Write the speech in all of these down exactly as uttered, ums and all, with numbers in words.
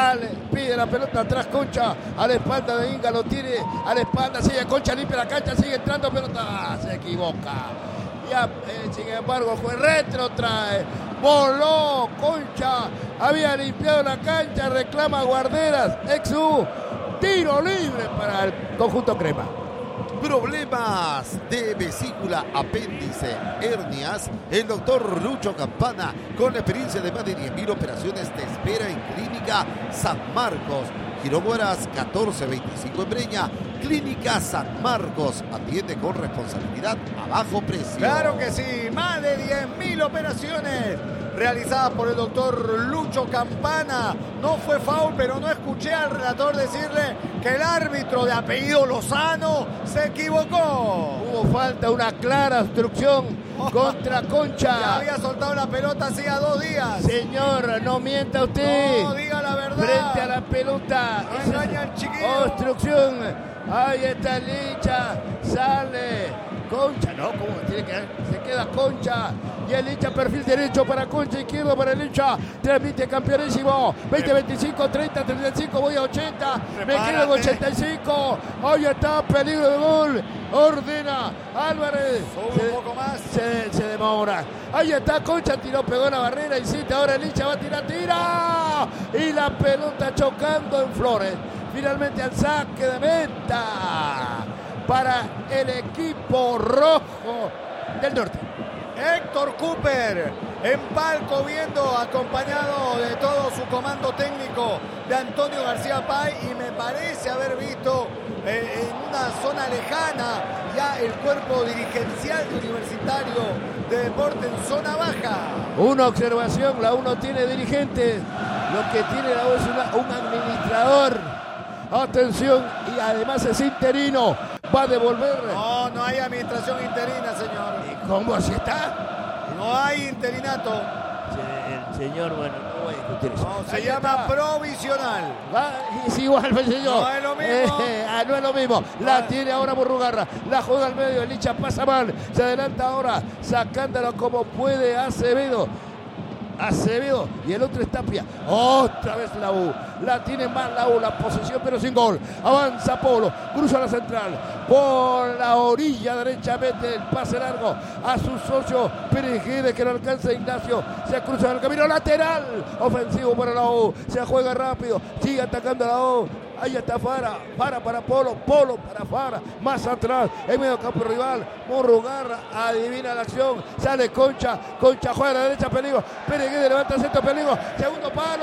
sale, pide la pelota atrás Concha, a la espalda de Inga, lo tiene a la espalda, sigue Concha, limpia la cancha, sigue entrando pelota, se equivoca. Ya, eh, sin embargo, el juez retro trae, voló Concha, había limpiado la cancha, reclama Guarderas, ex-U, tiro libre para el conjunto crema. Problemas de vesícula, apéndice, hernias. El doctor Lucho Campana, con la experiencia de más de diez mil operaciones, te espera en Clínica San Marcos. Quiroguaras catorce veinticinco en Breña. Clínica San Marcos atiende con responsabilidad a bajo precio. Claro que sí, más de diez mil operaciones realizadas por el doctor Lucho Campana. No fue foul, pero no escuché al relator decirle que el árbitro de apellido Lozano se equivocó. Hubo falta, una clara obstrucción contra Concha. Ya había soltado la pelota hacía dos días. Señor, no mienta usted. No, diga la verdad. Frente a la pelota. No engaña al chiquillo. Obstrucción. Ahí está Licha. Sale. Concha, no, ¿cómo tiene que se queda Concha? Y el Licha, perfil derecho para Concha, izquierdo para el Licha. Transmite campeonísimo. veinte, veinticinco, treinta, treinta y cinco, voy a ochenta. Me quedo en ochenta y cinco. Ahí está, peligro de gol. Ordena Álvarez. Sube un poco más. Se, se demora. Ahí está Concha, tiró, pegó la barrera. Insiste, ahora el Licha va a tirar, tira. Y la pelota chocando en Flores. Finalmente al saque de meta para el equipo rojo del norte. Héctor Cooper en palco viendo, acompañado de todo su comando técnico de Antonio García Pay, y me parece haber visto eh, en una zona lejana ya el cuerpo dirigencial de Universitario de Deporte en zona baja. Una observación, la uno tiene dirigentes, lo que tiene la voz es una, un administrador. Atención, y además es interino. Va a devolver. No, no hay administración interina, señor. ¿Y cómo así está? No hay interinato. El señor, bueno, no voy a discutir eso. No, se Ahí llama está. provisional. Va, es igual, pues, señor. No es lo mismo. Eh, ah, no es lo mismo. La Ah. tiene ahora Burrugarra. La juega al medio. El Licha pasa mal. Se adelanta ahora, sacándolo como puede Acevedo. Acevedo y el otro es Tapia. Otra vez la U. La tiene más la U, la posesión, pero sin gol. Avanza Polo, cruza la central. Por la orilla derecha mete el pase largo a su socio Perejide, que no alcanza Ignacio. Se cruza en el camino lateral. Ofensivo para la U. Se juega rápido. Sigue atacando a la U. Ahí está Fara, Fara para Polo, Polo para Fara, más atrás, en medio campo rival, Murrugarra, adivina la acción, sale Concha, Concha juega a la derecha, peligro, Pereguede levanta el centro, peligro, segundo palo,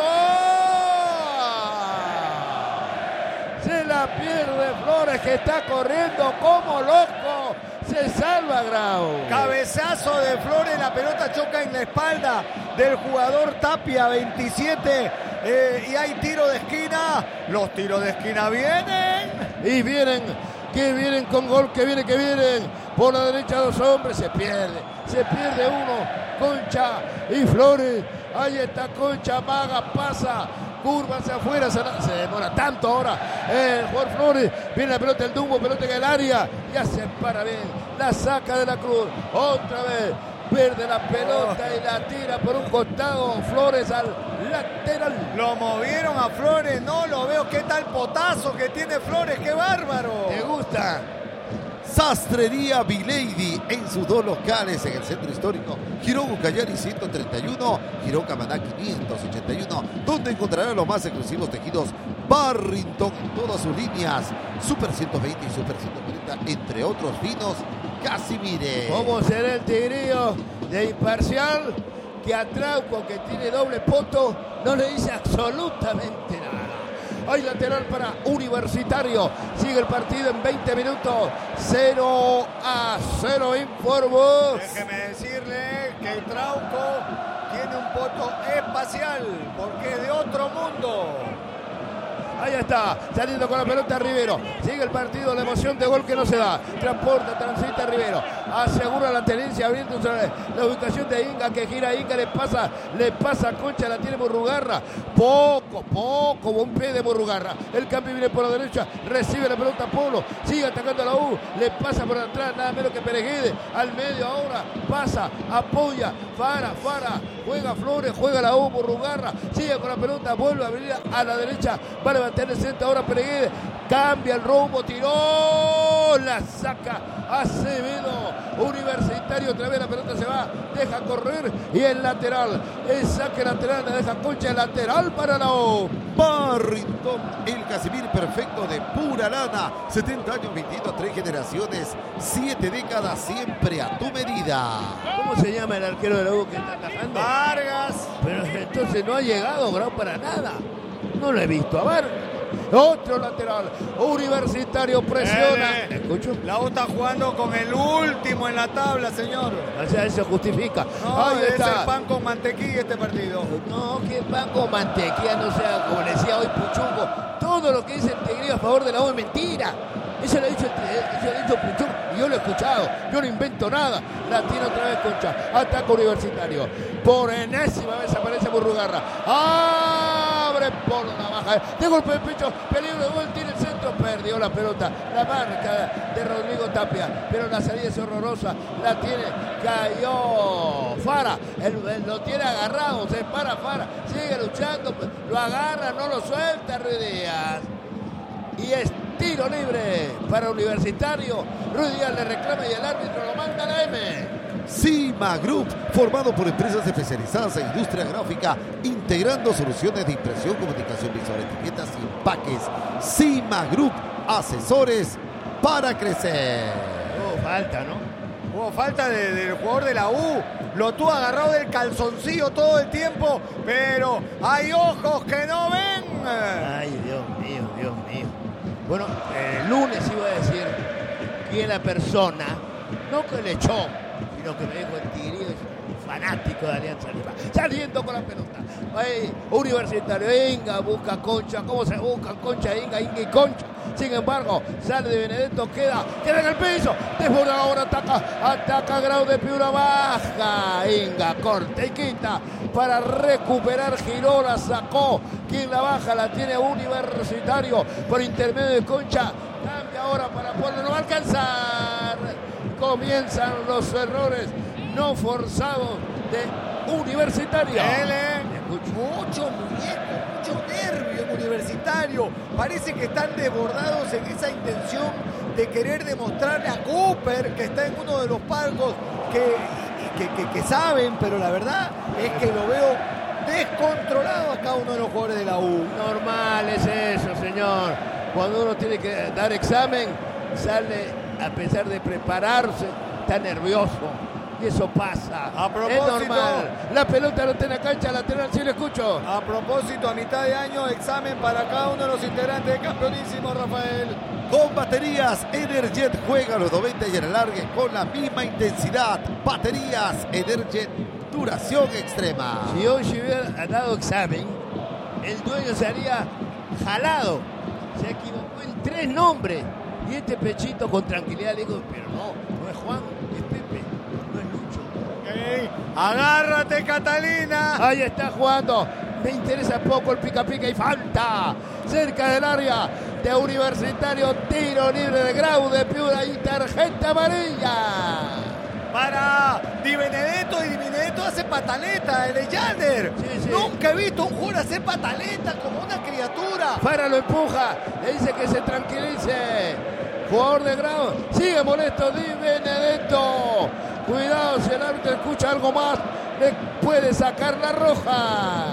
se la pierde Flores, que está corriendo como loco, se salva Grau. Cabezazo de Flores, la pelota choca en la espalda del jugador Tapia, veintisiete. Eh, y hay tiro de esquina. Los tiros de esquina vienen. Y vienen, que vienen con gol, que vienen, que vienen. Por la derecha dos hombres, se pierde. Se pierde uno. Concha y Flores. Ahí está Concha, Maga, pasa. Curva hacia afuera, se, se demora tanto ahora. El jugador Flores, viene la pelota, el Dumbo, pelota en el área. Ya se para bien. La saca de la Cruz. Otra vez. Pierde la pelota y la tira por un costado. Flores al lateral. Lo movieron a Flores, no lo veo. Qué tal potazo que tiene Flores, qué bárbaro. ¿Te gusta? Sastrería Vilady en sus dos locales en el centro histórico Girón Ucayali ciento treinta y uno, Girón Camaná quinientos ochenta y uno, donde encontrará los más exclusivos tejidos Barrington en todas sus líneas, Super ciento veinte y Super ciento cuarenta, entre otros vinos Casimire. ¿Cómo será el tigrillo de Imparcial? Que a Trauco, que tiene doble poto, no le dice absolutamente nada. Hay lateral para Universitario. Sigue el partido en veinte minutos. cero a cero, informó. Déjeme decirle que el Trauco tiene un poto espacial, porque es de otro mundo. Ahí está, saliendo con la pelota Rivero. Sigue el partido, la emoción de gol que no se da. Transporta, transita Rivero. Asegura la tenencia, abriendo la ubicación de Inga, que gira Inga, le pasa, le pasa a Concha, la tiene Murrugarra. Poco, poco, buen pie de Murrugarra. El cambio viene por la derecha, recibe la pelota Polo, sigue atacando a la U, le pasa por atrás, nada menos que Perejide. Al medio ahora, pasa, apoya, Fara, Fara, juega Flores, juega la U, Murrugarra, sigue con la pelota, vuelve a abrir a la derecha, va a levantar el centro ahora Perejide, cambia el rumbo, tiró, la saca Acevedo, Universitario, otra vez la pelota se va, deja correr y el lateral, el saque lateral, la deja Concha, el lateral para la U. Barrington, el Casimir perfecto de pura lana, setenta años, veintidós, tres generaciones, siete décadas, siempre a tu medida. ¿Cómo se llama el arquero de la U que está atajando? Vargas. Pero entonces no ha llegado Grau para nada. No lo he visto a Vargas. Otro lateral, Universitario presiona. Eh, ¿Escucho? La U está jugando con el último en la tabla, señor. O sea, eso justifica. No, Ahí es está. el pan con mantequilla este partido. No, que el pan con mantequilla no sea, como le decía hoy Puchungo. Todo lo que dice el Tigrillo a favor de la U es mentira. Eso lo ha dicho, eso lo ha dicho Puchungo y yo lo he escuchado. Yo no invento nada. La tiene otra vez Concha. Ataca Universitario. Por enésima vez aparece Murrugarra. Abre por la baja. De golpe de pecho. Peligro de gol. Tiene el centro. Perdió la pelota. La marca de Rodrigo Tapia. Pero la salida es horrorosa. La tiene. Cayó Fara. Él, él lo tiene agarrado. Se para Fara. Sigue luchando. Lo agarra. No lo suelta Ruiz Díaz. Y es tiro libre para Universitario. Ruiz Díaz le reclama y el árbitro lo manda a la M. Cima Group, formado por empresas especializadas en industria gráfica, integrando soluciones de impresión, comunicación visual, etiquetas y empaques. Cima Group, asesores para crecer. Oh, falta, ¿no? Hubo falta de, del jugador de la U. Lo tuvo agarrado del calzoncillo todo el tiempo. Pero hay ojos que no ven. Ay, Dios mío, Dios mío. Bueno, el lunes iba a decir que la persona, no que le echó, sino que me dijo el Tigrillo es fanático de Alianza Lima. Saliendo con la pelota. Ahí, Universitario, Inga busca Concha. ¿Cómo se buscan Concha, Inga, Inga y Concha? Sin embargo, sale de Benedetto, queda, queda en el piso. Desborda ahora, ataca, ataca Grau de Piura, baja. Inga, corta y quita para recuperar. Giró, la sacó. Quien la baja la tiene Universitario por intermedio de Concha. Cambia ahora para Pueblo, no va a alcanzar. Comienzan los errores no forzados de Universitario. L. Mucho muñeco, mucho nervio en Universitario. Parece que están desbordados en esa intención de querer demostrarle a Cooper, que está en uno de los palcos, que, que, que, que saben, pero la verdad es que lo veo descontrolado a cada uno de los jugadores de la U. Normal es eso, señor. Cuando uno tiene que dar examen, sale a pesar de prepararse, está nervioso. Y eso pasa. A propósito, es normal. La pelota no está en la cancha, lateral, sí lo escucho. A propósito, a mitad de año, examen para cada uno de los integrantes de Campeonísimo, Rafael. Con baterías Energet, juega los noventa y el alargue con la misma intensidad. Baterías Energet, duración extrema. Si hoy se hubiera dado examen, el dueño se haría jalado. Se equivocó en tres nombres. Y este Pechito con tranquilidad le digo, pero no, no es Juan, es Pepe, no es Lucho. Okay. Agárrate, Catalina. Ahí está jugando. Me interesa poco el pica pica y falta. Cerca del área de Universitario. Tiro libre de Grau de Piura y tarjeta amarilla. Para Di Benedetto, y Di Benedetto hace pataleta, el Yander. Sí, sí. Nunca he visto a un jugador hacer pataleta como una criatura. Fara lo empuja, le dice que se tranquilice. Jugador de Grau, sigue molesto Di Benedetto. Cuidado, si el árbitro escucha algo más, le puede sacar la roja.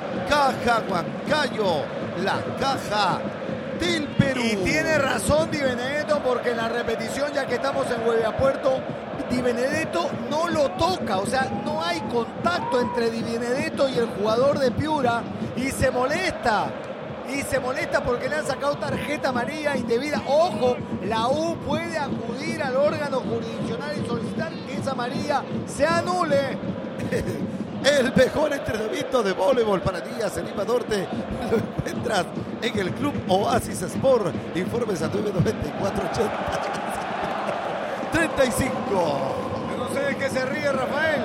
Caja Huancayo, la caja del Perú. Y tiene razón Di Benedetto, porque en la repetición, ya que estamos en Hueviapuerto, Di Benedetto no lo toca, o sea, no hay contacto entre Di Benedetto y el jugador de Piura, y se molesta, y se molesta porque le han sacado tarjeta amarilla indebida. Ojo, la U puede acudir al órgano jurisdiccional y solicitar que esa amarilla se anule. El mejor entrenamiento de voleibol para niñas en Lima Norte lo encuentras en el Club Oasis Sport. Informes al nueve nueve cuatro ochenta treinta y cinco. No sé de qué se ríe Rafael.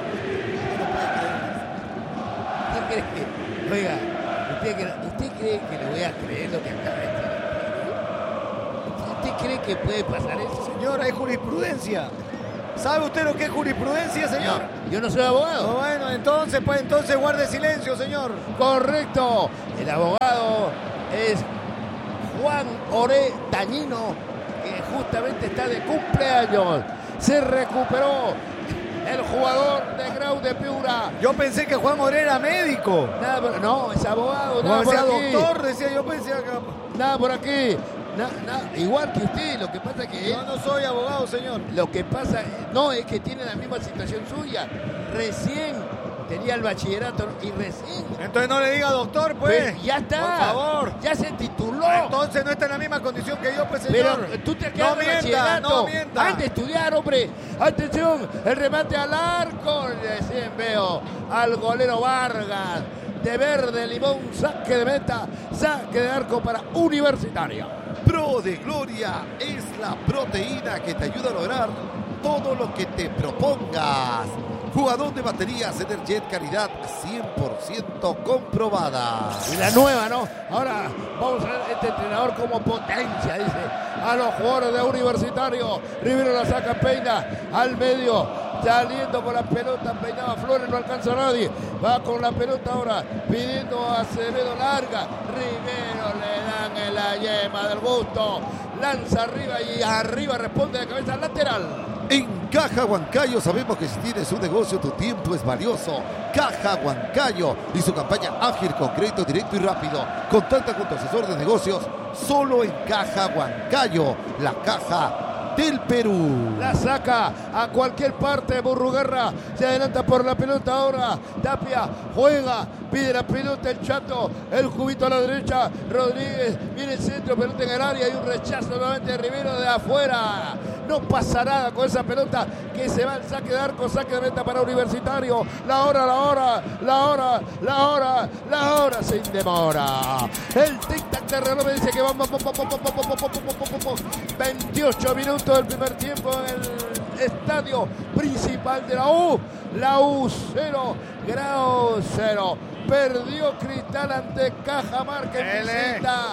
¿Usted cree que, oiga, usted, cree- ¿usted cree que le voy a creer lo que acaba de decir? ¿Usted cree que puede pasar eso? Señor, hay jurisprudencia. ¿Sabe usted lo que es jurisprudencia, señor? Yo no soy abogado. Oh, bueno, entonces, pues entonces guarde silencio, señor. Correcto. El abogado es Juan Oré Dañino, que justamente está de cumpleaños. Se recuperó el jugador de Grau de Piura. Yo pensé que Juan Oré era médico. Nada por- no, es abogado. No, Nada por decía aquí. doctor, decía yo, pensé que... Nada por aquí. Na- na- igual que usted, lo que pasa es que él, Yo no soy abogado, señor. lo que pasa, no, es que tiene la misma situación suya. Recién tenía el bachillerato y recién. Entonces no le diga doctor, pues. Pero ya está. Por favor. Ya se tituló. Entonces no está en la misma condición que yo, pues, señor. Pero tú te has no quedado en mienta, bachillerato. no mienta. Hay de estudiar, hombre. Atención, el remate al arco. Recién veo al golero Vargas. De verde, limón, saque de meta, saque de arco para Universitario. Pro de Gloria es la proteína que te ayuda a lograr todo lo que te propongas. Jugador de baterías Energet, calidad cien por ciento comprobada. Y la nueva, ¿no? Ahora vamos a ver este entrenador como potencia, dice, a los jugadores de Universitario. Rivero la saca, peina al medio, saliendo con la pelota, peinaba Flores, no alcanza a nadie. Va con la pelota ahora, pidiendo a Acevedo larga. Rivero le dan en la yema del gusto. Lanza arriba y arriba responde de cabeza lateral. En Caja Huancayo sabemos que si tienes un negocio tu tiempo es valioso. Caja Huancayo y su campaña ágil con crédito directo y rápido. Contacta con tu asesor de negocios solo en Caja Huancayo, la caja del Perú. La saca a cualquier parte. Burrugarra se adelanta por la pelota ahora. Tapia juega, pide la pelota el Chato, el cubito a la derecha. Rodríguez viene el centro, pelota en el área y un rechazo nuevamente de Rivero de afuera. No pasa nada con esa pelota que se va al saque de arco, saque de meta para Universitario. La hora, la hora, la hora, la hora, la hora sin demora. El tic-tac de reloj me dice que vamos, veintiocho minutos del primer tiempo en el estadio principal de la U. La U cero, Grau cero. Perdió Cristal ante Cajamarca en visita.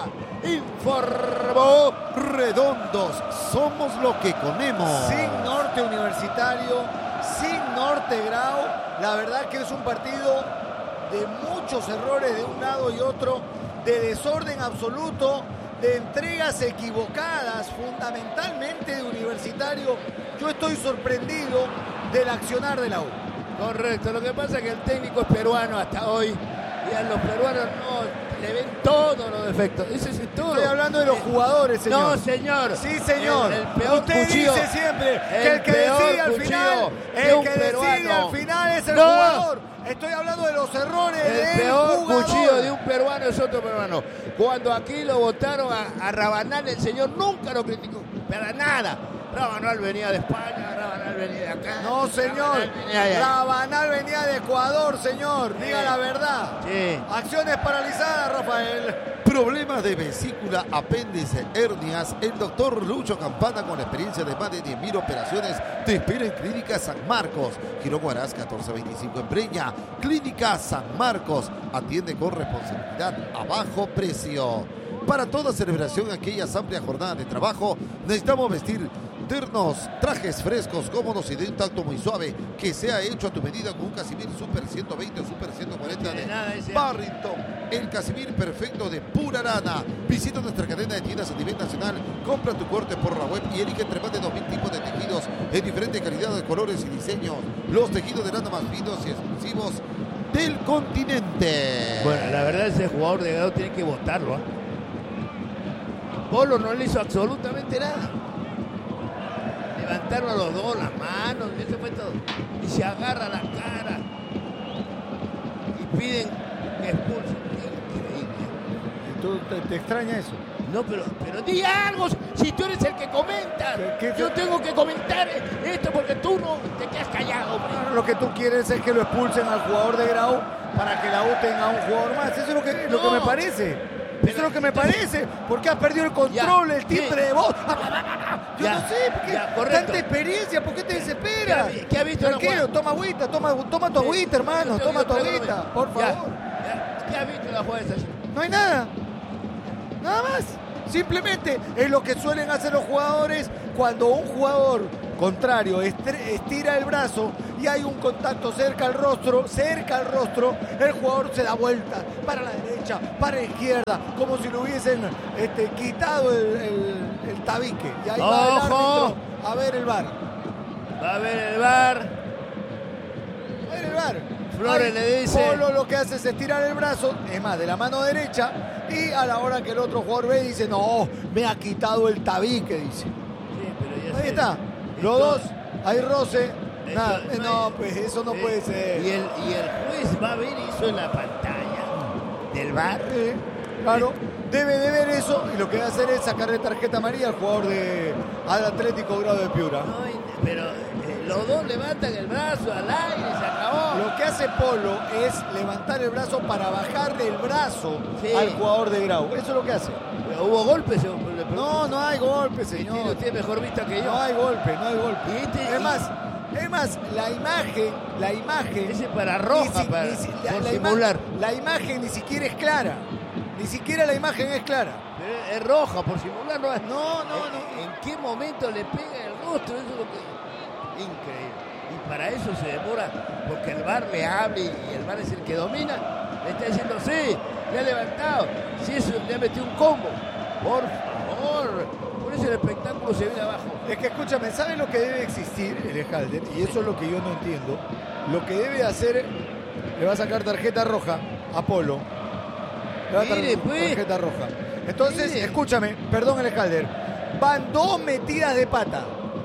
Informó Redondos, somos lo que comemos. Sin norte Universitario, sin norte Grau. La verdad que es un partido de muchos errores de un lado y otro, de desorden absoluto, de entregas equivocadas, fundamentalmente de Universitario. Yo estoy sorprendido del accionar de la U. Correcto, lo que pasa es que el técnico es peruano hasta hoy y a los peruanos no le ven todos los defectos. Ese es todo. Estoy hablando de los jugadores, señor. No, señor. Sí, señor. El, el peor Usted cuchillo, dice siempre que el el que peor decide al cuchillo final, de el un que decide peruano. al final es el No. jugador. Estoy hablando de los errores El del peor jugador. cuchillo de un peruano es otro peruano. Cuando aquí lo votaron a, a Rabanal, el señor nunca lo criticó. Para nada. Rabanal venía de España, Rabanal venía de acá. No, señor. Rabanal venía de allá. Rabanal venía de Ecuador, señor. Diga Sí. la verdad. Sí. Acciones paralizadas, Rafael. Problemas de vesícula, apéndice, hernias. El doctor Lucho Campana, con la experiencia de más de diez mil operaciones, te espera en Clínica San Marcos. Girón Huaraz catorce veinticinco en Breña. Clínica San Marcos. Atiende con responsabilidad a bajo precio. Para toda celebración, aquellas amplias jornadas de trabajo, necesitamos vestir ternos, trajes frescos, cómodos y de un tacto muy suave, que sea hecho a tu medida con un Casimir Super ciento veinte o Super ciento cuarenta de Nada, ese- Barrington, el Casimir perfecto de pura lana. Visita nuestra cadena de tiendas a nivel nacional, compra tu corte por la web y elige entre más de dos mil tipos de tejidos en diferentes calidades de colores y diseños. Los tejidos de lana más finos y exclusivos del continente. Bueno, la verdad ese jugador de Grau tiene que votarlo. ¿eh? Polo no le hizo absolutamente nada. Levantaron a los dos las manos, eso fue todo. Y se agarra la cara. Y piden que expulsen. Increíble. ¿Tú, te, te extraña eso? No, pero, pero di algo, si tú eres el que comenta. ¿Qué- qué- Yo tengo que comentar esto porque tú no te quedas callado, hombre. Claro, lo que tú quieres es que lo expulsen al jugador de Grau para que la U tenga un jugador más. Eso es lo que, lo que No. me parece. Eso es lo que me parece. Porque has perdido el control, Ya, el timbre sí. de voz. Yo Ya, no sé, porque ya, correcto. tanta experiencia, ¿por qué te desesperas? ¿Qué ha- qué ha visto la Tranquilo, jugada? toma agüita, toma, toma tu agüita, hermano, Yo- toma yo tu tengo- agüita, por Ya, favor. ya. ¿Qué ha visto la jugada esa? No hay nada. Nada más. Simplemente es lo que suelen hacer los jugadores cuando un jugador contrario estre- estira el brazo y hay un contacto cerca al rostro, cerca al rostro, el jugador se da vuelta para la derecha, para la izquierda, como si le hubiesen este, quitado el, el- el tabique. Y ahí va el ¡Ojo! árbitro a ver el VAR. Va a ver el bar. A ver el VAR. Flores Ahí, le dice- Polo lo que hace es estirar el brazo, es más, de la mano derecha, y a la hora que el otro jugador ve, dice, no, me ha quitado el tabique, dice. Sí, pero ya Ahí sé. está, los Esto- dos, hay roce, esto- nada, eh, no, es- pues eso no eh, puede ser. Y el, y el juez va a ver eso en la pantalla del bar. Sí, claro, debe de ver eso, y lo que va a hacer es sacarle tarjeta amarilla al jugador de, al Atlético Grau de Piura. No, y- pero eh, los dos levantan el brazo al aire, se acabó. Lo que hace Polo es levantar el brazo para bajarle el brazo Sí. al jugador de Grau, eso es lo que hace. Pero ¿hubo golpes? Yo- le pregunto. No, no hay golpe, Tiene señor. usted mejor vista que yo. No hay golpe, no hay golpe. Y este- es más, es más, la imagen, la imagen. Ese para roja, ni si- para, ni si- la, por la ima- simular. la imagen ni siquiera es clara. Ni siquiera la imagen es clara. Pero es roja, por simular. No, No, no, ¿En, no. ¿En qué momento le pega el rostro? Eso es lo que... Increíble. Y para eso se demora, porque el bar le habla y el bar es el que domina. Le está diciendo, sí, le ha levantado. Sí, eso le ha metido un combo. Por favor. Por eso el espectáculo se viene abajo. Es que escúchame, ¿sabes lo que debe existir el Schalder? Y eso es lo que yo no entiendo. Lo que debe hacer, le va a sacar tarjeta roja a Polo. Le va a Mire, tar- pues. tarjeta roja. Entonces, Mire. escúchame, perdón el Schalder. Van dos metidas de pata.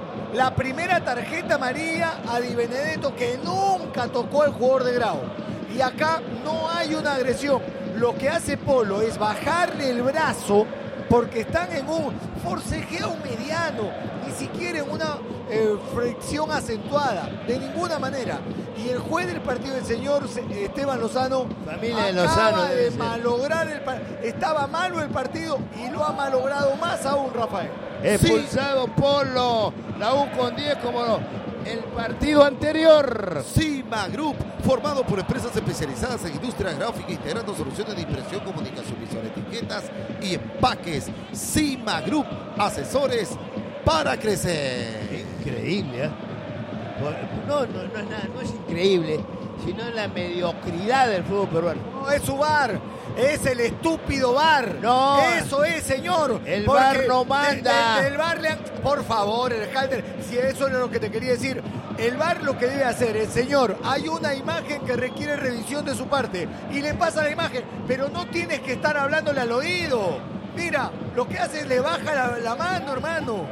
La primera tarjeta amarilla a Di Benedetto, que nunca tocó al jugador de Grau. Y acá no hay una agresión. Lo que hace Polo es bajarle el brazo porque están en un forcejeo mediano, ni siquiera en una eh, fricción acentuada, de ninguna manera. Y el juez del partido, el señor Esteban Lozano, Familia de acaba Lozano debe de ser. malograr el partido. Estaba malo el partido y lo ha malogrado más aún, Rafael. Expulsado Polo. La U con diez como el partido anterior. Cima Group, formado por empresas especializadas en industria gráfica, integrando soluciones de impresión, comunicación visual, etiquetas y empaques. Cima Group, asesores para crecer. Increíble, ¿eh? No, no, no es nada, no es increíble, sino la mediocridad del fútbol peruano. No es su bar, es el estúpido bar. No. Eso es, señor. El Porque VAR no manda. de- de- del VAR le han- por favor, el Halder, si eso es lo que te quería decir. El VAR lo que debe hacer es, señor, hay una imagen que requiere revisión de su parte y le pasa la imagen, pero no tienes que estar hablándole al oído. Mira, lo que hace es le baja la, la mano, hermano.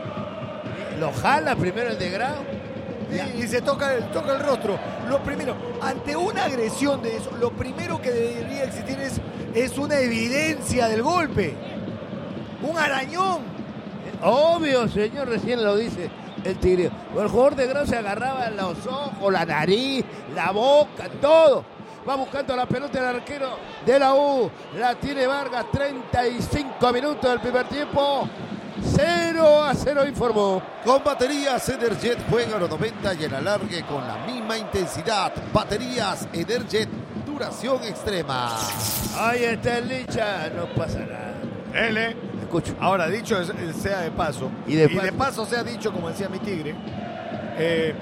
Lo jala primero el de Grau. Y, y se toca el, toca el rostro. Lo primero, ante una agresión de eso, lo primero que debería existir es, es una evidencia del golpe. Un arañón. Obvio, señor, recién lo dice el Tigre. El jugador de Grau se agarraba los ojos, la nariz, la boca, todo. Va buscando la pelota el arquero de la U. La tiene Vargas, treinta y cinco minutos del primer tiempo. cero a cero informó. Con baterías Energet juega los noventa y el alargue con la misma intensidad. Baterías Energet, duración extrema. Ahí está el Licha, no pasa nada. L. Escucho. Ahora, dicho es- sea de paso, Y de paso. paso sea dicho, como decía mi Tigre, eh,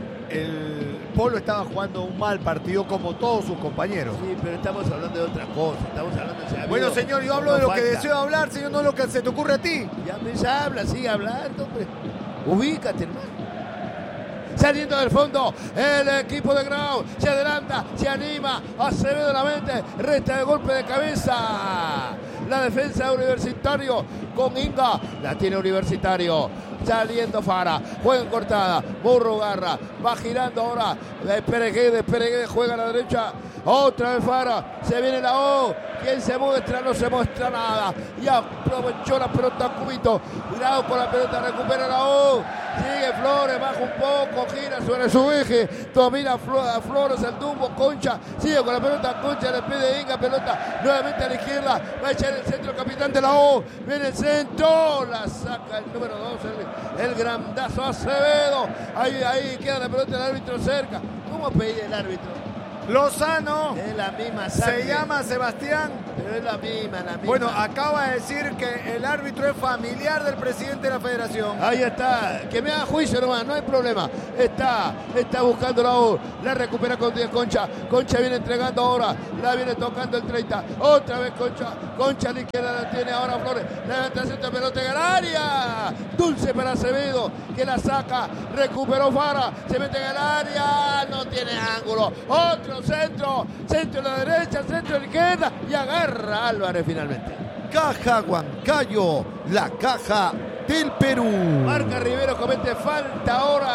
el Polo estaba jugando un mal partido como todos sus compañeros. Sí, pero estamos hablando de otra cosa. Estamos hablando de... si ha Bueno, habido- señor, yo hablo no de lo que falta. deseo hablar, señor, no lo que se te ocurre a ti. Ya me habla, sigue hablando, hombre. Ubícate, hermano. Saliendo del fondo, el equipo de Grau se adelanta, se anima, Acevedo la mente, resta de golpe de cabeza. La defensa de Universitario con Inga, la tiene Universitario. Saliendo Fara, juega en cortada, Burro Garra, va girando ahora de Pereguede, Pereguede juega a la derecha, Otra vez Fara. Se viene la O. ¿Quién se muestra? No se muestra nada. Y aprovechó la pelota Cubito. Grau con la pelota. Recupera la O. Sigue Flores. Baja un poco. Gira sobre su eje. Domina a Flores el Dumbo. Concha. Sigue con la pelota. Concha le pide Inga. Pelota nuevamente a la izquierda. Va a echar el centro el capitán de la O. Viene el centro. La saca el número dos. El, el grandazo Acevedo. Ahí, ahí queda la pelota del árbitro cerca. ¿Cómo pedía el árbitro? Lozano. Es la misma sangre. Se llama Sebastián. Pero es la misma, la misma. Bueno, acaba de decir que el árbitro es familiar del presidente de la federación. Ahí está. Que me haga juicio nomás, no hay problema. Está, está buscando la O. La recupera con Díaz Concha. Concha viene entregando ahora. La viene tocando el treinta. Otra vez Concha. Concha a la izquierda la tiene ahora Flores. Levanta el centro de pelota en el área. Dulce para Acevedo, que la saca. Recuperó Fara. Se mete en el área. No tiene ángulo. Otro centro. Centro a la derecha, centro a la izquierda. Y agarra Álvarez finalmente. Caja Huancayo, la caja del Perú. Marca Rivero, comete falta ahora.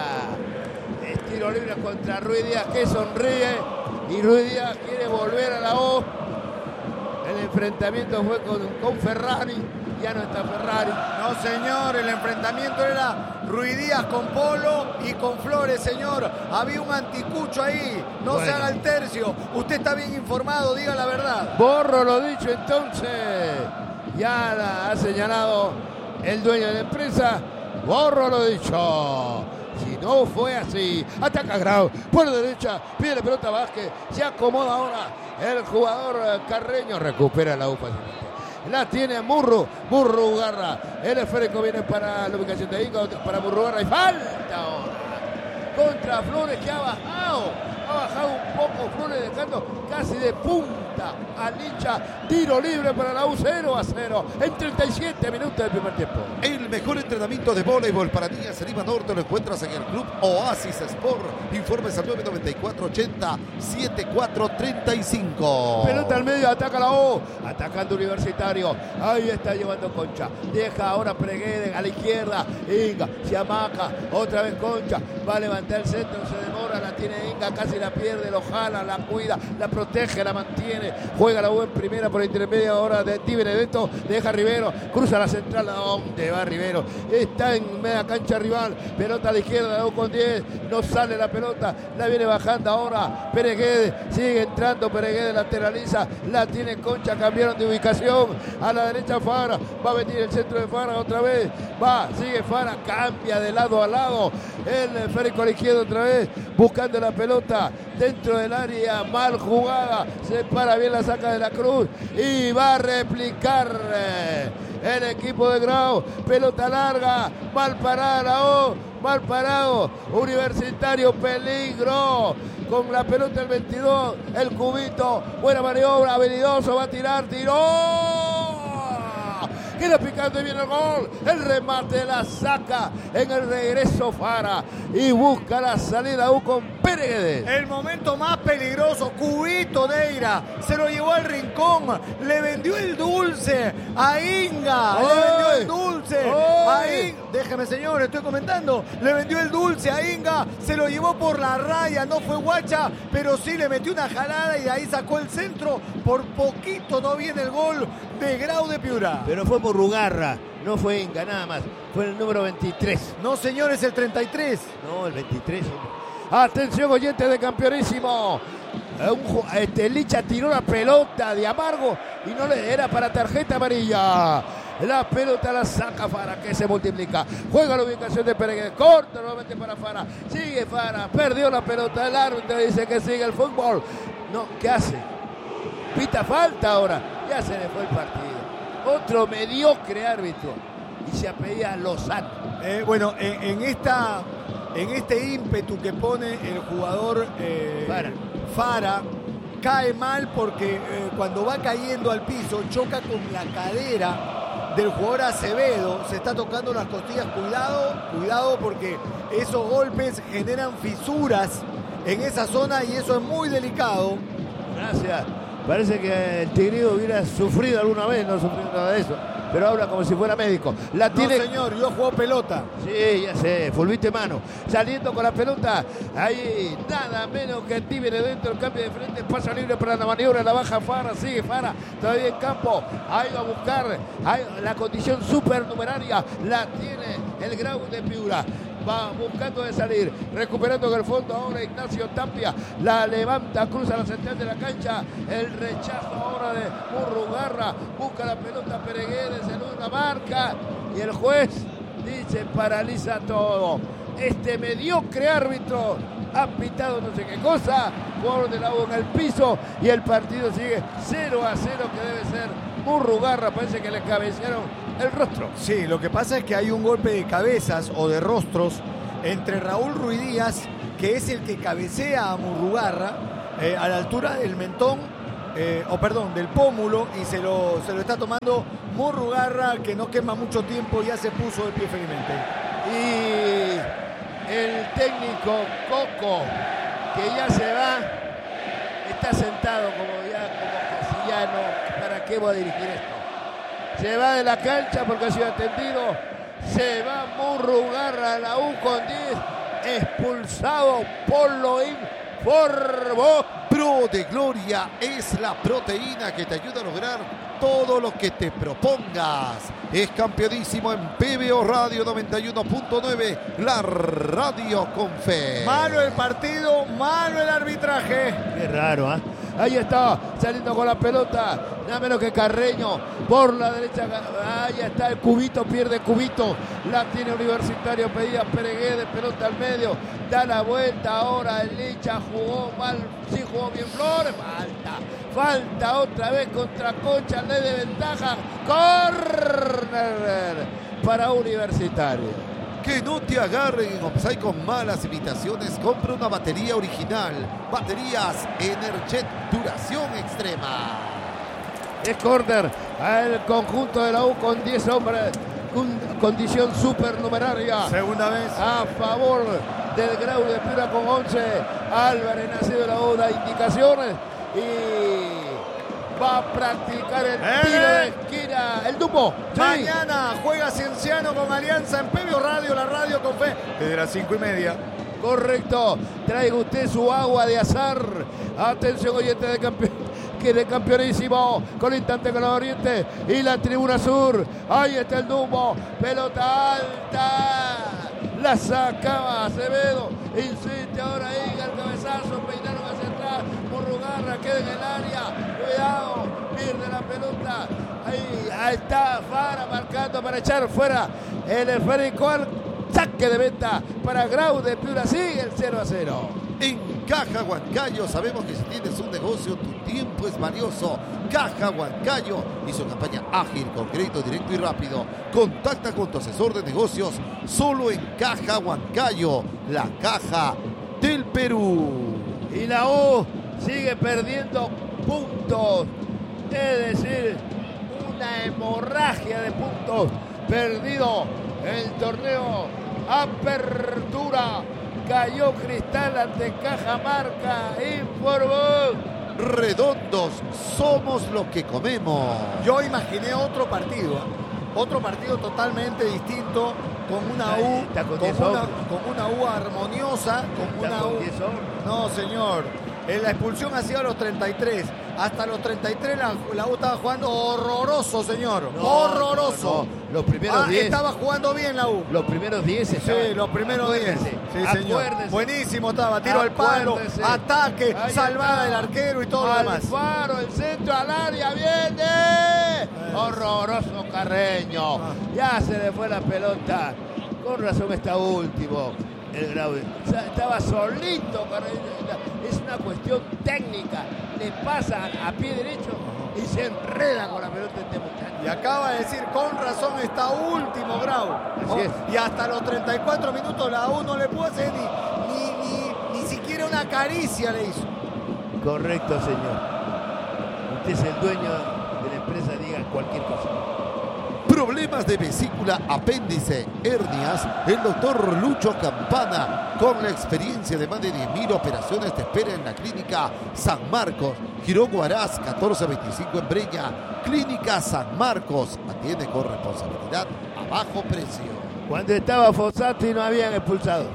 Es tiro libre contra Ruiz Díaz, que sonríe. Y Ruiz Díaz quiere volver a la O. El enfrentamiento fue con, con Ferrari. Ya no está Ferrari. No, señor, el enfrentamiento era Ruiz Díaz con Polo y con Flores, señor. Había un anticucho ahí. No bueno. Se haga el tercio. Usted está bien informado, diga la verdad. Borro lo dicho entonces. Ya la ha señalado el dueño de la empresa. Borro lo dicho. Si no fue así. Ataca Grau. Por la derecha. Pide la pelota Vázquez. Se acomoda ahora el jugador Carreño. Recupera la U fácilmente. La tiene Murru, Murru Ugarra. El esférico viene para la ubicación de Inga, para Murru Ugarra. Y falta ahora contra Flores, que ha bajado. Ha bajado un poco Flores, dejando casi de punta a Licha. Tiro libre para la U, cero a cero en treinta y siete minutos del primer tiempo. El mejor entrenamiento de voleibol para niñas en Lima Norte lo encuentras en el Club Oasis Sport. Informes al nueve noventa y cuatro ochenta setenta y cuatro treinta y cinco. Pelota al medio, ataca la O. Atacando Universitario. Ahí está llevando Concha. Deja ahora Preguede a la izquierda. Inga se amaca. Otra vez Concha. Va a levantar el centro. Se demora. La tiene Inga. Casi la pierde. Lo jala. La cuida. La protege. La mantiene. Juega la U en primera por intermedio ahora de Di Benedetto. Deja Rivero. Cruza la central. ¿A dónde va Rivero? Está en media cancha rival. Pelota a la izquierda. La U con diez. No sale la pelota. La viene bajando ahora Pereguede. Sigue entrando Pereguede. Lateraliza. La tiene Concha. Cambiaron de ubicación. A la derecha Fara. Va a venir el centro de Fara otra vez. Va. Sigue Fara. Cambia de lado a lado. El Férico a la izquierda otra vez. Buscando la pelota dentro del área. Mal jugada. Se para bien la saca de la Cruz. Y va a replicar el equipo de Grau. Pelota larga. Mal parada. Oh, mal parado. Universitario. Peligro. Con la pelota el veintidós. El Cubito. Buena maniobra. Habilidoso. Va a tirar. Tiró. Queda picando y viene el gol. El remate la saca en el regreso Fara. Y busca la salida U con Pereguede. El momento más peligroso. Cubito Deira. Se lo llevó al rincón. Le vendió el dulce a Inga. ¡Oy! Le vendió el dulce ¡Oy! a Inga. Déjeme, señor, estoy comentando. Le vendió el dulce a Inga. Se lo llevó por la raya. No fue guacha, pero sí le metió una jalada y de ahí sacó el centro. Por poquito no viene el gol de Grau de Piura. Pero fue Murrugarra, no fue Inga, nada más. Fue el número veintitrés. No, señor, es el treinta y tres. No, el veintitrés. Atención, oyentes de Campeonísimo. Un, este, Licha tiró la pelota de Amargo y no le era para tarjeta amarilla. La pelota la saca Fara, que se multiplica. Juega la ubicación de Pereguede. Corta nuevamente para Fara. Sigue Fara. Perdió la pelota. El árbitro dice que sigue el fútbol. No, ¿qué hace? Pita falta ahora. Ya se le fue el partido. Otro mediocre árbitro. Y se apellida Lozano. Eh, bueno, en, en, esta, en este ímpetu que pone el jugador eh, Fara. Fara, cae mal porque eh, cuando va cayendo al piso choca con la cadera del jugador Acevedo. Se está tocando las costillas. Cuidado, cuidado porque esos golpes generan fisuras en esa zona y eso es muy delicado. Gracias. Parece que el Tigrillo hubiera sufrido alguna vez, no sufrió nada de eso. Pero habla como si fuera médico. La tiene... No, señor, yo juego pelota. Sí, ya sé, fulviste mano. Saliendo con la pelota. Ahí nada menos que el viene dentro, el cambio de frente, pasa libre para la maniobra, la baja Fara, sigue Fara, todavía en campo. Ahí va a buscar ahí, la condición supernumeraria. La tiene el Grau de Piura. Va buscando de salir, recuperando en el fondo ahora Ignacio Tapia, la levanta, cruza la central de la cancha, el rechazo ahora de Murrugarra, busca la pelota Peregueres en una marca y el juez dice paraliza todo. Este mediocre árbitro ha pitado no sé qué cosa, jugador de la U en el piso y el partido sigue cero a cero que debe ser Murrugarra, parece que le cabecearon el rostro. Sí, lo que pasa es que hay un golpe de cabezas o de rostros entre Raúl Ruiz Díaz, que es el que cabecea a Murrugarra eh, a la altura del mentón, eh, o perdón, del pómulo, y se lo, se lo está tomando Murrugarra, que no quema mucho tiempo, ya se puso de pie felizmente. Y el técnico Coco, que ya se va, está sentado como ya como Casillano. ¿Para qué voy a dirigir esto? Se va de la cancha porque ha sido atendido. Se va Murrugarra a la U con diez. Expulsado por lo informó. Pro de Gloria es la proteína que te ayuda a lograr todo lo que te propongas. Es campeonísimo en P B O Radio noventa y uno punto nueve, la radio con fe. Malo el partido, malo el arbitraje. Qué raro, ¿eh? Ahí está, saliendo con la pelota, nada menos que Carreño, por la derecha, ahí está el Cubito, pierde Cubito, la tiene Universitario, pedía Peregué, pelota al medio, da la vuelta ahora, el Licha jugó mal, sí jugó bien Flores, falta, falta otra vez contra Concha, ley de ventaja, córner para Universitario. Que no te agarren en offside con malas imitaciones. Compra una batería original. Baterías Energet, duración extrema. Es córner al conjunto de la U con diez hombres. Con condición supernumeraria. Segunda vez. A favor del Grau de Piura con once. Álvarez, nacido de la U, da indicaciones. Y va a practicar el ¡Eh! tiro de esquina. El Dumbo. Sí. Mañana juega Cienciano con Alianza en P B O Radio, la radio con fe. Desde las cinco y media. Correcto. Traiga usted su agua de azar. Atención, oyente de campeón. Que de campeonísimo. Con instante con la Oriente. Y la tribuna sur. Ahí está el Dumbo. Pelota alta. La sacaba Acevedo. Insiste ahora ahí el cabezazo. Peinaron hacia atrás. Murrugarra queda en el área. Cuidado. Pierde la pelota. Ahí, ahí está Fara marcando para echar fuera el esférico al saque de venta para Grau de Piura. Sigue el cero a cero. En Caja Huancayo sabemos que si tienes un negocio, tu tiempo es valioso. Caja Huancayo y su campaña ágil, con crédito directo y rápido. Contacta con tu asesor de negocios solo en Caja Huancayo, la caja del Perú. Y la U sigue perdiendo puntos. Es decir, una hemorragia de puntos perdido el torneo Apertura. Cayó Cristal ante Cajamarca. Informó. Redondos, somos lo que comemos. Yo imaginé otro partido, ¿eh? Otro partido totalmente distinto, con una Ahí U, está con con diez una, hombres. con una U armoniosa, con Está una con U. diez hombres. No, señor. En la expulsión ha sido a los treinta y tres. Hasta los treinta y tres la, la U estaba jugando horroroso, señor. No, horroroso. no, no. Los primeros Ah, diez. estaba jugando bien la U. Los primeros diez estaban. Sí, los primeros diez. Acuérdese, Sí, señor. acuérdese. Buenísimo estaba. Tiro al palo, Acuérdese. ataque, Ahí salvada está. del arquero y todo lo demás. Alfaro, el centro al área, viene. Horroroso Carreño. Ah. Ya se le fue la pelota. Con razón está último. El Grau. O sea, estaba solito Carreño. Es una cuestión técnica. Le pasa a pie derecho y se enreda con la pelota este muchacho. Y acaba de decir, con razón está último Grau. Así es. Y hasta los treinta y cuatro minutos la U no le pudo hacer ni, ni, ni, ni siquiera una caricia le hizo. Correcto, señor. Usted es el dueño de la empresa, diga cualquier cosa. Problemas de vesícula, apéndice, hernias. El doctor Lucho Campana, con la experiencia de más de diez mil operaciones, te espera en la clínica San Marcos. Girón Huaraz, catorce veinticinco en Breña. Clínica San Marcos. Atiende con responsabilidad a bajo precio. Cuando estaba Fossati no habían expulsado.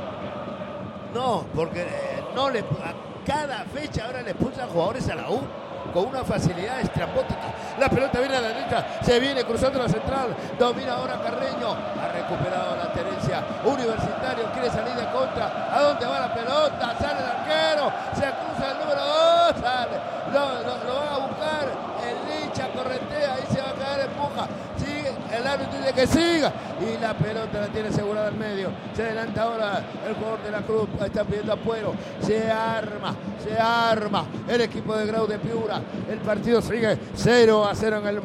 No, porque eh, no le, a cada fecha ahora le expulsan jugadores a la U con una facilidad estrambótica. La pelota viene a la derecha, se viene cruzando la central, domina ahora Carreño, ha recuperado la tenencia. Universitario quiere salir de contra. ¿A dónde va la pelota? Sale el arquero, se cruza el número dos, sale, lo, lo, lo van a buscar, el Licha corretea, ahí se va a caer, empuja, sigue, el árbitro dice que siga y la pelota la tiene asegurada al medio. Se adelanta ahora el jugador de la Cruz, está pidiendo apuero, se arma, se arma el equipo de Grau de Piura. El partido sigue cero a cero en el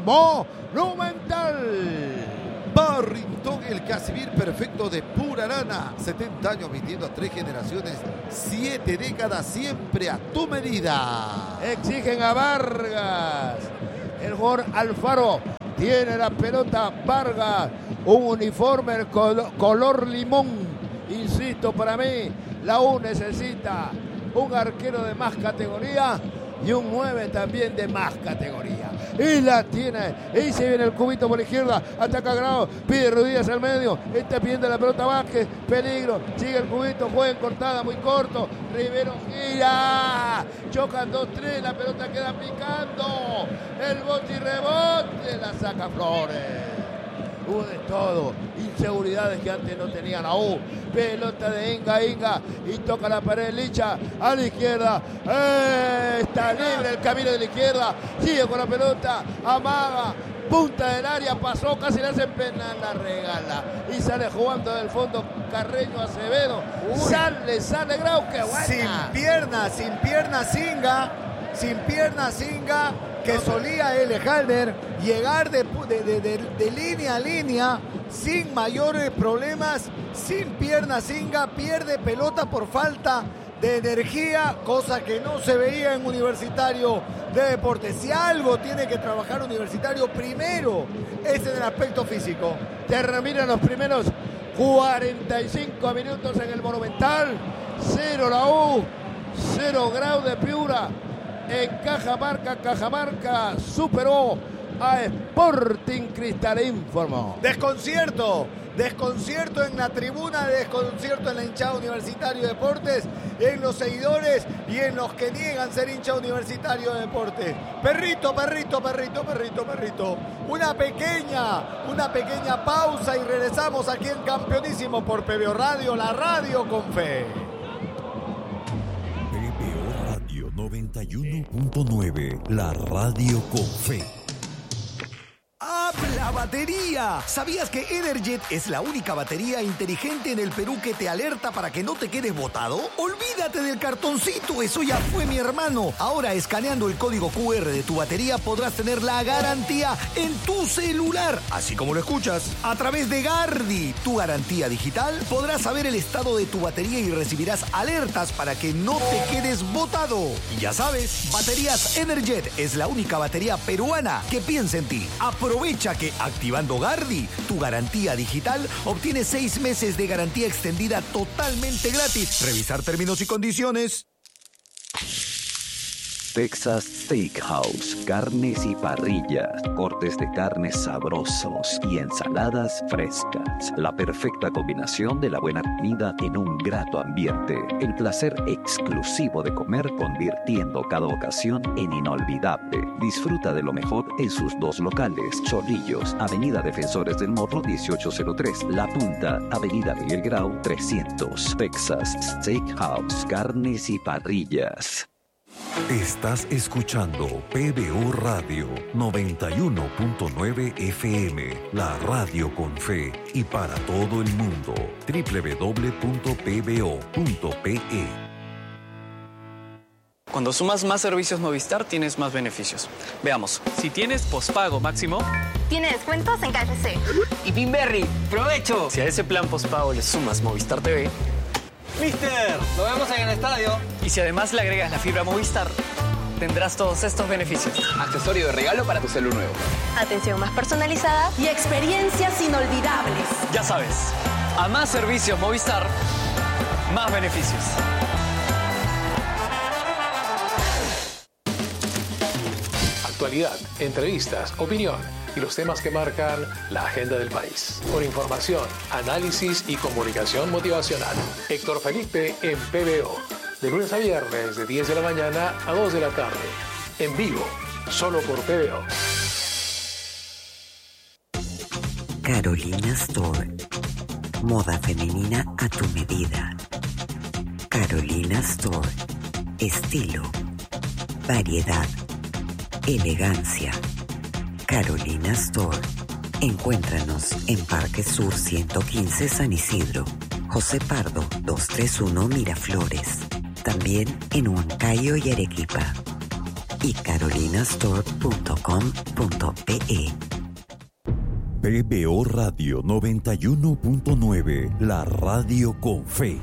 Monumental. Barrington, el Casimir perfecto de pura lana. setenta años vistiendo a tres generaciones, siete décadas, siempre a tu medida. Exigen a Vargas. El jugador Alfaro tiene la pelota. Vargas, un uniforme color, color limón. Insisto, para mí, la U necesita un arquero de más categoría y un nueve también de más categoría. Y la tiene. Y se viene el cubito por la izquierda. Ataca Grau. Pide rodillas al medio. Está pidiendo la pelota Vázquez. Peligro. Sigue el cubito. Juega en cortada muy corto. Rivero gira. Chocan dos tres. La pelota queda picando. El bote y rebote. La saca Flores. Hubo de todo, inseguridades que antes no tenía la U. Pelota de Inga, Inga, y toca la pared Licha a la izquierda. ¡Eh! Está libre el camino de la izquierda. Sigue con la pelota, amaga, punta del área, pasó, casi le hacen penal, la regala. Y sale jugando del fondo Carreño Acevedo. Uy. Sale, sale Grau, qué buena. Sin pierna, sin pierna Singa, sin pierna Singa. Que solía el Halder llegar de, de, de, de, de línea a línea sin mayores problemas, sin pierna Singa, pierde pelota por falta de energía, cosa que no se veía en Universitario de Deportes. Si algo tiene que trabajar Universitario primero es en el aspecto físico. Terminan los primeros cuarenta y cinco minutos en el Monumental. Cero la U, cero Grau de Piura. En Cajamarca, Cajamarca superó a Sporting Cristal, informó. Desconcierto, desconcierto en la tribuna, desconcierto en la hinchada Universitario de Deportes, en los seguidores y en los que niegan ser hincha Universitario de Deportes. Perrito, perrito, perrito, perrito, perrito. Una pequeña, una pequeña pausa y regresamos aquí en Campeonísimo por P B O Radio, la radio con fe. noventa y uno punto nueve, la radio con fe. ¡Habla batería! ¿Sabías que Energet es la única batería inteligente en el Perú que te alerta para que no te quedes botado? Olvídate del cartoncito, eso ya fue, mi hermano. Ahora, escaneando el código Q R de tu batería, podrás tener la garantía en tu celular, así como lo escuchas. A través de Gardi, tu garantía digital, podrás saber el estado de tu batería y recibirás alertas para que no te quedes botado. Y ya sabes, Baterías Energet es la única batería peruana que piensa en ti. Aprovecha que activando Gardi, tu garantía digital, obtienes seis meses de garantía extendida totalmente gratis. Revisar términos y condiciones. Texas Steakhouse, carnes y parrillas, cortes de carnes sabrosos y ensaladas frescas. La perfecta combinación de la buena comida en un grato ambiente. El placer exclusivo de comer, convirtiendo cada ocasión en inolvidable. Disfruta de lo mejor en sus dos locales. Chorrillos, Avenida Defensores del Morro dieciocho cero tres. La Punta, Avenida Miguel Grau trescientos. Texas Steakhouse, carnes y parrillas. Estás escuchando P B O Radio noventa y uno punto nueve F M, la radio con fe y para todo el mundo. doble u doble u doble u punto p b o punto p e. Cuando sumas más servicios Movistar, tienes más beneficios. Veamos. Si tienes pospago máximo, tiene descuentos en K F C. Y Pinberry, ¡provecho! Si a ese plan pospago le sumas Movistar T V, Mister, lo vemos en el estadio. Y si además le agregas la fibra Movistar, tendrás todos estos beneficios. Accesorio de regalo para tu celular nuevo. Atención más personalizada y experiencias inolvidables. Ya sabes, a más servicios Movistar, más beneficios. Actualidad, entrevistas, opinión y los temas que marcan la agenda del país. Con información, análisis y comunicación motivacional. Héctor Felipe en P B O. De lunes a viernes de diez de la mañana a dos de la tarde. En vivo, solo por P B O. Carolina Store. Moda femenina a tu medida. Carolina Store. Estilo. Variedad. Elegancia. Carolina Store. Encuéntranos en Parque Sur ciento quince San Isidro. José Pardo doscientos treinta y uno Miraflores. También en Huancayo y Arequipa. Y carolinastore punto com punto pe. P B O Radio noventa y uno punto nueve, la radio con fe.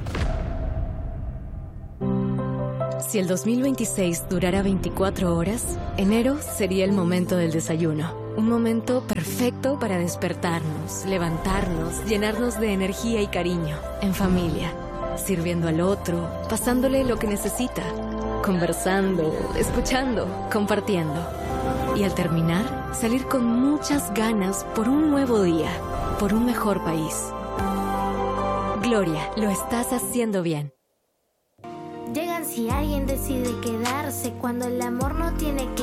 Si el dos mil veintiséis durara veinticuatro horas, enero sería el momento del desayuno. Un momento perfecto para despertarnos, levantarnos, llenarnos de energía y cariño, en familia, sirviendo al otro, pasándole lo que necesita, conversando, escuchando, compartiendo. Y al terminar, salir con muchas ganas por un nuevo día, por un mejor país. Gloria, lo estás haciendo bien. Llegan si alguien decide quedarse, cuando el amor no tiene que